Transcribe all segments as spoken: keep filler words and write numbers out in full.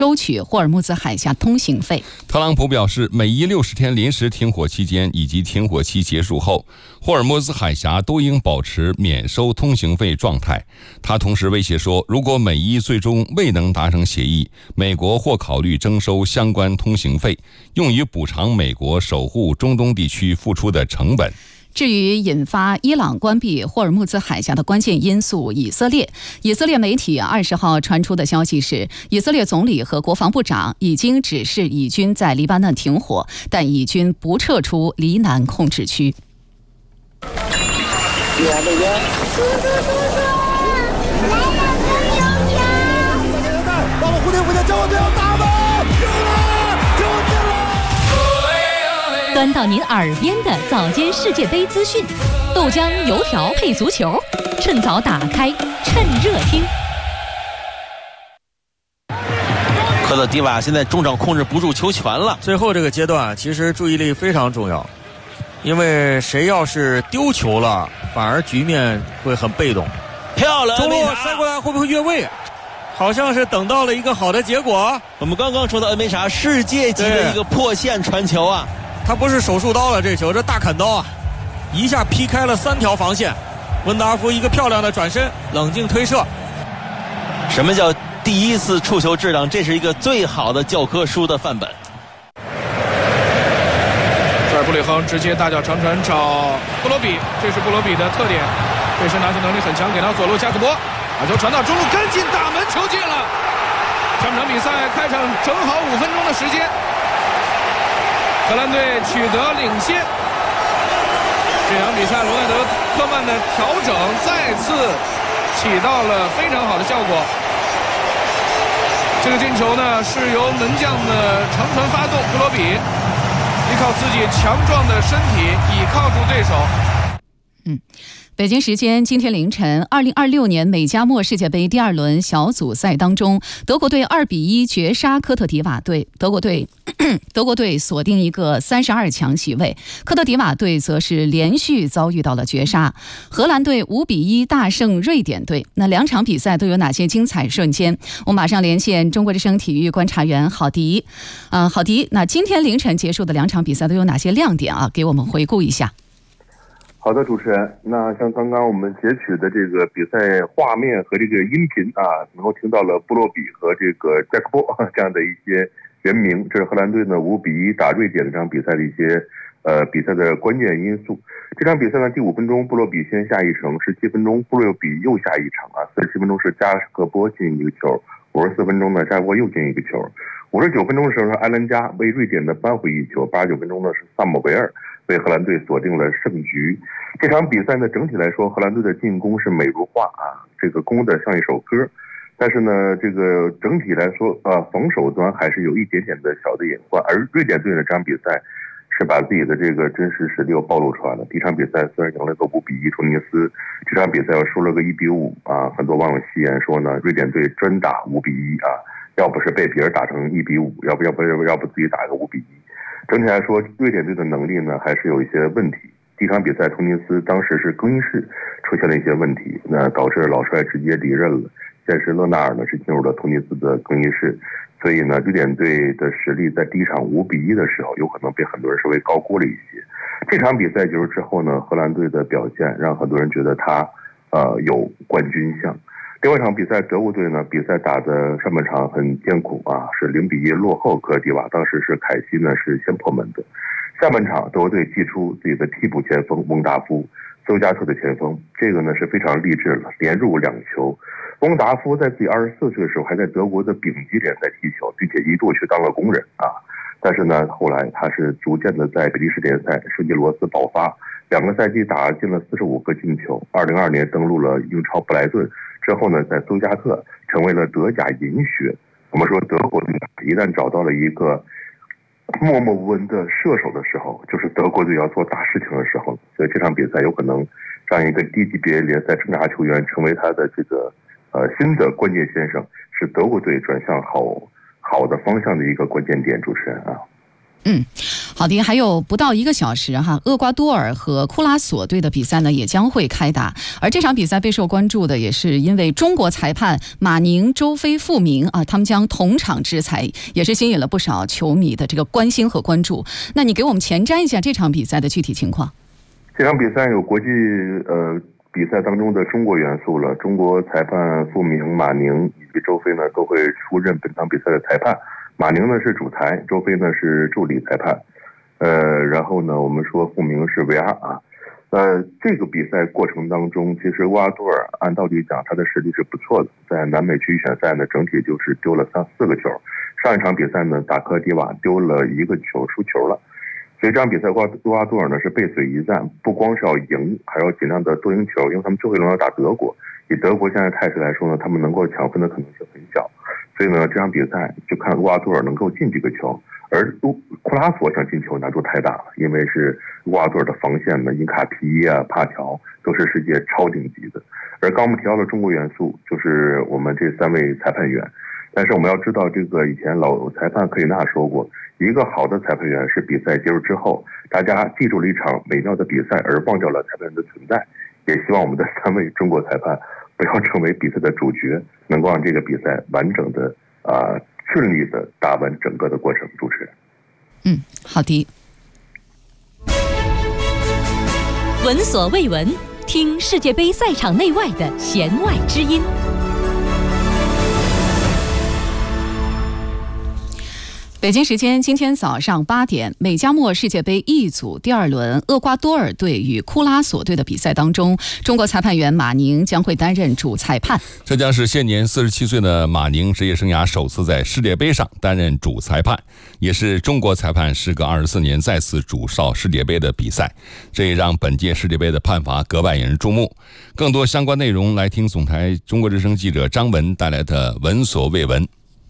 收取霍尔木兹海峡通行费。 特朗普表示，美伊六十天临时停火期间以及停火期结束后，霍尔木兹海峡都应保持免收通行费状态。他同时威胁说，如果美伊最终未能达成协议，美国或考虑征收相关通行费，用于补偿美国守护中东地区付出的成本。 至于引发伊朗关闭霍尔木兹海峡的关键因素，以色列，以色列媒体二十号传出的消息是，以色列总理和国防部长已经指示以军在黎巴嫩停火，但以军不撤出黎南控制区。 帮我蝴蝶蝴蝶，叫我不要打吧！ 端到您耳边的早间世界杯资讯，豆浆油条配足球，趁早打开，趁热听。 科特迪瓦现在中场控制不住球权了， 最后这个阶段其实注意力非常重要，因为谁要是丢球了，反而局面会很被动。 漂亮， 中路塞过来会不会越位？好像是等到了一个好的结果。 我们刚刚说到恩梅查世界级的一个破线传球啊， 他不是手术刀了，这球这大砍刀啊，一下劈开了三条防线。温达夫一个漂亮的转身，冷静推射。 什么叫第一次触球质量？这是一个最好的教科书的范本。 这儿布里亨直接大脚长传找布罗比，这是布罗比的特点，背身拿球能力很强，给到左路加斯伯，把球传到中路，跟进大门，球进了。上场比赛开场正好五分钟的时间，荷兰队取得领先。这场比赛罗纳德科曼的调整再次起到了非常好的效果。这个进球呢是由门将的长传发动，布罗比依靠自己强壮的身体倚靠住对手。 嗯。北京时间今天凌晨，二零二六年美加墨世界杯第二轮小组赛当中，德国队二比一绝杀科特迪瓦队，德国队德国队锁定一个三十二强席位，科特迪瓦队则是连续遭遇到了绝杀。荷兰队五比一大胜瑞典队。那两场比赛都有哪些精彩瞬间？我马上连线中国之声体育观察员郝迪。啊、呃，郝迪，那今天凌晨结束的两场比赛都有哪些亮点啊？给我们回顾一下。 好的，主持人。那像刚刚我们截取的这个比赛画面和这个音频啊，能够听到了布洛比和这个加克波这样的一些人名，这是荷兰队呢五比一打瑞典这场比赛的一些呃比赛的关键因素。这场比赛呢，第五分钟布洛比先下一城，十七分钟布洛比又下一城啊，四十七分钟是加克波进一个球，五十四分钟呢加克波又进一个球，五十九分钟的时候呢埃兰加为瑞典的扳回一球，八十九分钟呢是萨姆维尔为荷兰队锁定了胜局。这场比赛呢，整体来说，荷兰队的进攻是美如画啊，这个攻的像一首歌。但是呢，这个整体来说，呃，防守端还是有一点点的小的隐患。而瑞典队呢，这场比赛是把自己的这个真实实力又暴露出来了。第一场比赛虽然赢了个五比一突尼斯，这场比赛又输了个一比五啊，很多网友戏言说呢，瑞典队专打五比一啊，要不是被别人打成一比五，要不要不要不自己打个五比一。整体来说，瑞典队的能力呢还是有一些问题。第一场比赛，突尼斯当时是更衣室出现了一些问题，那导致老帅直接离任了。现时勒纳尔呢是进入了突尼斯的更衣室，所以呢，瑞典队的实力在第一场五比一的时候，有可能被很多人稍微高估了一些。这场比赛结束之后呢，荷兰队的表现让很多人觉得他呃有冠军相。另外一场比赛，德国队呢比赛打的上半场很艰苦啊，是零比一落后科特迪瓦，当时是凯西呢是先破门的。下半场，德国队祭出自己的替补前锋翁达夫，邹加特的前锋，这个呢是非常励志了，连入两球。翁达夫在自己二十四岁的时候，还在德国的丙级联赛踢球，并且一度去当了工人啊。但是呢，后来他是逐渐的在比利时联赛圣吉罗斯爆发，两个赛季打进了四十五个进球。二零二年登陆了英超布莱顿之后呢，在邹加特成为了德甲银靴。我们说德国队一旦找到了一个默默无闻的射手的时候，就是德国队要做大事情的时候，所以这场比赛有可能让一个低级别联赛挣扎球员成为他的这个呃新的关键先生，是德国队转向好好的方向的一个关键点。主持人啊。 嗯， 好的，还有不到一个小时哈，厄瓜多尔和库拉索队的比赛呢也将会开打。而这场比赛备受关注的也是因为中国裁判马宁、周飞、傅明啊，他们将同场执裁，也是吸引了不少球迷的这个关心和关注。那你给我们前瞻一下这场比赛的具体情况？ 这场比赛有国际呃比赛当中的中国元素了，中国裁判傅明、马宁以及周飞呢都会出任本场比赛的裁判。马宁呢是主裁，周飞呢是助理裁判。呃，然后呢，我们说傅明是 V R 啊，呃，这个比赛过程当中，其实厄瓜多尔按道理讲，他的实力是不错的，在南美区预选赛呢，整体就是丢了三四个球。上一场比赛呢，打科迪瓦丢了一个球，输球了。所以这场比赛厄瓜多尔呢是背水一战，不光是要赢，还要尽量的多赢球，因为他们最后一轮要打德国，以德国现在态势来说呢，他们能够抢分的可能性很小。所以呢，这场比赛就看厄瓜多尔能够进几个球。而库拉索想进球难度太大了，因为是厄瓜多尔的防线呢，因卡皮啊、帕乔都是世界超顶级的。而刚我们提到的中国元素，就是我们这三位裁判员。但是我们要知道，这个以前老裁判克里纳说过，一个好的裁判员是比赛结束之后，大家记住了一场美妙的比赛，而忘掉了裁判员的存在。也希望我们的三位中国裁判不要成为比赛的主角，能够让这个比赛完整的啊。呃顺利的打完整个的过程。主持人， 嗯，好的。 闻所未闻，听世界杯赛场内外的弦外之音。 北京时间今天早上八点，美加墨世界杯 E 组第二轮厄瓜多尔队与库拉索队的比赛当中，中国裁判员马宁将会担任主裁判。 这将是现年四十七岁的马宁职业生涯首次在世界杯上担任主裁判，也是中国裁判时隔二十四年再次主哨世界杯的比赛，这也让本届世界杯的判罚格外引人注目。更多相关内容，来听总台中国之声记者张文带来的闻所未闻。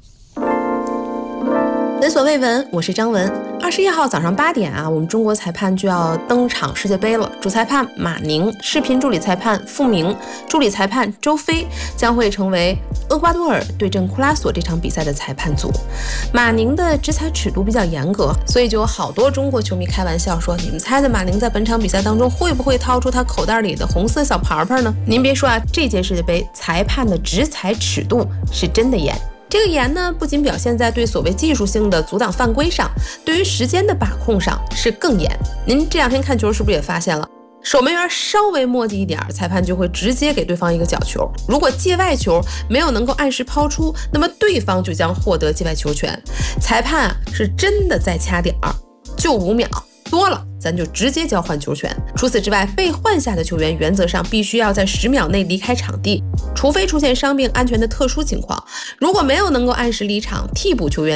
闻所未闻，我是张文。二十一号早上八点啊，我们中国裁判就要登场世界杯了。主裁判马宁、视频助理裁判傅明、助理裁判周飞将会成为厄瓜多尔对阵库拉索这场比赛的裁判组。马宁的执裁尺度比较严格，所以就有好多中国球迷开玩笑说：“你们猜猜马宁在本场比赛当中会不会掏出他口袋里的红色小牌牌呢？”您别说啊，这届世界杯裁判的执裁尺度是真的严。这个严呢，不仅表现在对所谓技术性的阻挡犯规上，对于时间的把控上是更严。您这两天看球是不是也发现了，守门员稍微磨叽一点，裁判就会直接给对方一个角球。如果界外球没有能够按时抛出，那么对方就将获得界外球权。裁判啊是真的在掐点儿，就五秒。多了咱就直接交换球权。除此之外，被换下的球员原则上必须要在十秒内离开场地，除非出现伤病安全的特殊情况。如果没有能够按时离场，替补球员